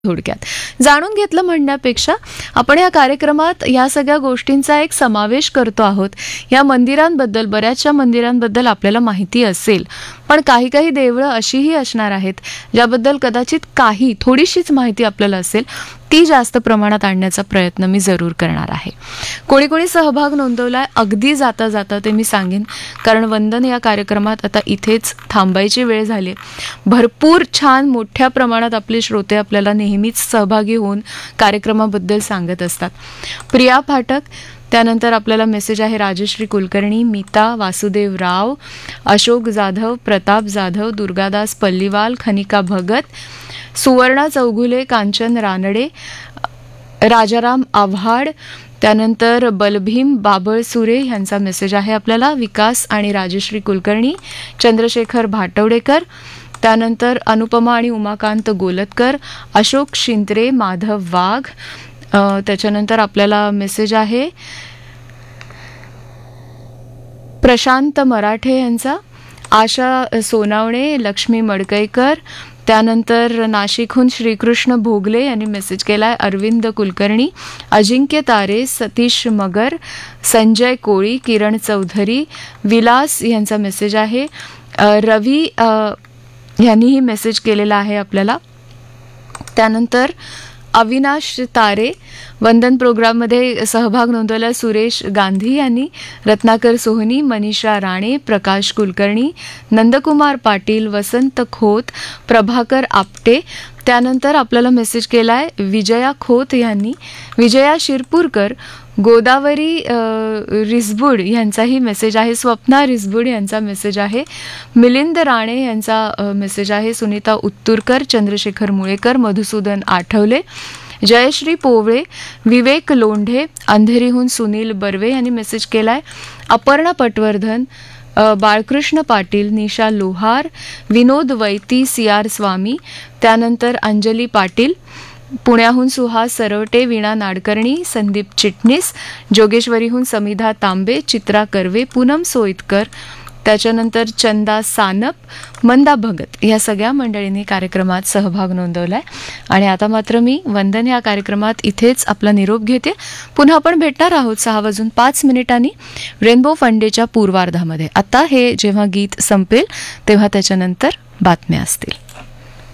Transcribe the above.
थोडक्यात जाणून घेतलं म्हणण्यापेक्षा आपण या कार्यक्रमात या सगळ्या गोष्टींचा एक समावेश करतो आहोत. या मंदिरांबद्दल, बऱ्याचशा मंदिरांबद्दल आपल्याला माहिती असेल, पण काही काही देवळं अशीही असणार आहेत ज्याबद्दल कदाचित थोडीशीच माहिती आपल्याला असेल, ती जास्त प्रमाणात आणण्याचा प्रयत्न मी जरूर करणार आहे. कोणी कोणी सहभाग नोंदवलाय अगदी जाता जाता ते मी सांगेन, कारण वंदन या कार्यक्रमात आता इथेच थांबायची वेळ झाली. भरपूर छान मोठ्या प्रमाणात आपले श्रोते आपल्याला नेहमीच सहभागी होऊन कार्यक्रमाबद्दल सांगत असतात. प्रिया फाटक, त्यानंतर आपल्याला मेसेज आहे राजश्री कुलकर्णी, मीता वासुदेव राव, अशोक जाधव, प्रताप जाधव, दुर्गादास पल्लीवाल, खनिका भगत, सुवर्णा चौगुले, कांचन रानडे, राजाराम आव्हाड, त्यानंतर बलभीम बाबळसुरे यांचा मेसेज आहे आपल्याला, विकास आणि राजश्री कुलकर्णी, चंद्रशेखर भाटवडेकर, त्यानंतर अनुपमा आणि उमाकांत गोलतकर, अशोक शिंत्रे, माधव वाघ, त्याच्यानंतर आपल्याला मेसेज आहे प्रशांत मराठे यांचा, आशा सोनावणे, लक्ष्मी मडकईकर, त्यानंतर नाशिकहून श्रीकृष्ण भोगले यांनी मेसेज केलाय, अरविंद कुलकर्णी, अजिंक्य तारे, सतीश मगर, संजय कोळी, किरण चौधरी, विलास यांचा मेसेज आहे, रवी यांनीही मेसेज केलेला आहे आपल्याला. त्यानंतर अविनाश तारे, वंदन प्रोग्राममध्ये सहभाग नोंदवला सुरेश गांधी यांनी, रत्नाकर सोहनी, मनीषा राणे, प्रकाश कुलकर्णी, नंदकुमार पाटील, वसंत खोत, प्रभाकर आपटे, त्यानंतर आपल्याला मेसेज केला आहे विजया खोत यांनी, विजया शिरपूरकर, गोदावरी रिसबुड यांचाही मेसेज आहे, स्वप्ना रिसबुड यांचा मेसेज आहे, मिलिंद राणे यांचा मेसेज आहे, सुनीता उत्तुरकर, चंद्रशेखर मुळेकर, मधुसूदन आठवले, जयश्री पोवळे, विवेक लोंढे, अंधेरीहून सुनील बर्वे यांनी मेसेज केलाय, अपर्णा पटवर्धन, बाळकृष्ण पाटील, निशा लोहार, विनोद वैती, CR स्वामी, त्यानंतर अंजली पाटील, पुण्याहून सुहास सरवटे, वीणा नाडकर्णी, संदीप चिटणीस, जोगेश्वरीहून समिधा तांबे, चित्रा कर्वे, पूनम सोईतकर, त्याच्यानंतर चंदा सानप, मंदा भगत, या सगळ्या मंडळींनी कार्यक्रमात सहभाग नोंदवलाय. आणि आता मात्र मी वंदन या कार्यक्रमात इथेच आपला निरोप घेते. पुन्हा आपण भेटणार आहोत 6:05 रेनबो फंडेच्या पूर्वार्धामध्ये. आता हे जेव्हा गीत संपेल तेव्हा त्याच्यानंतर बातम्या असतील.